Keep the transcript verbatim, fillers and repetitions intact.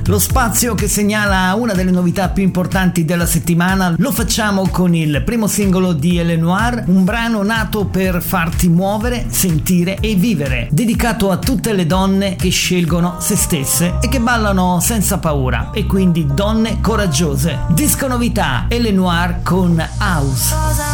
Lo spazio che segnala una delle novità più importanti della settimana lo facciamo con il primo singolo di Elle Noir, un brano nato per farti muovere, sentire e vivere, dedicato a tutte le donne che scelgono se stesse e che ballano senza paura, e quindi donne coraggiose. Disco novità Elle Noir con House.